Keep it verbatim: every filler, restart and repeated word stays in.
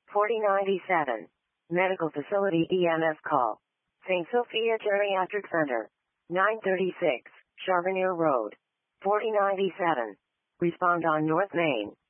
forty ninety-seven. Medical Facility E M S call. Saint Sophia Geriatric Center. nine thirty-six, Charbonneir Road. forty ninety-seven. Respond on North Main.